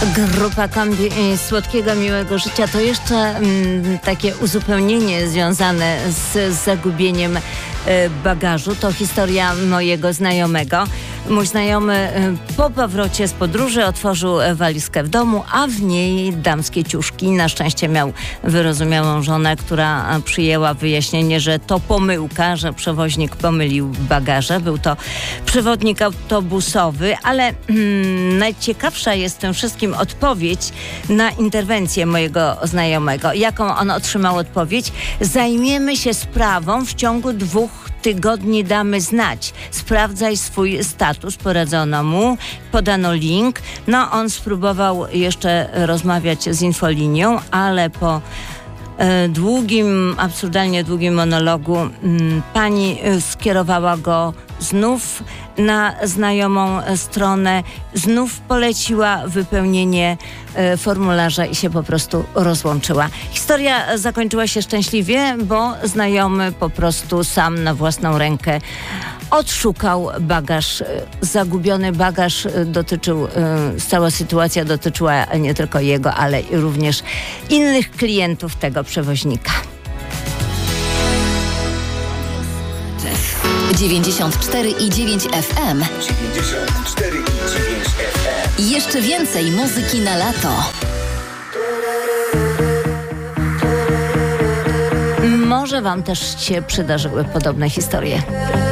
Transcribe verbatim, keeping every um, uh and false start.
Grupa Kombi Słodkiego Miłego Życia to jeszcze mm, takie uzupełnienie związane z, z zagubieniem y, bagażu. To historia mojego znajomego. Mój znajomy y, po powrocie z podróży otworzył walizkę w domu, a w niej damskie ciuszki. Na szczęście miał wyrozumiałą żonę, która przyjęła wyjaśnienie, że to pomyłka, że przewoźnik pomylił bagaże. Był to przewodnik autobusowy, ale mm, najciekawsza jest w tym wszystkim odpowiedź na interwencję mojego znajomego. Jaką on otrzymał odpowiedź? Zajmiemy się sprawą w ciągu dwóch tygodni, damy znać. Sprawdzaj swój status. Poradzono mu, podano link. No, on spróbował jeszcze rozmawiać z infolinią, ale po e, długim, absurdalnie długim monologu m, pani e, skierowała go znów na znajomą stronę, znów poleciła wypełnienie e, formularza i się po prostu rozłączyła. Historia zakończyła się szczęśliwie, bo znajomy po prostu sam na własną rękę odszukał bagaż. Zagubiony bagaż dotyczył, e, cała sytuacja dotyczyła nie tylko jego, ale i również innych klientów tego przewoźnika. dziewięćdziesiąt cztery i dziewięć F M. dziewięćdziesiąt cztery i dziewięć F M. Jeszcze więcej muzyki na lato. Może wam też się przydarzyły podobne historie.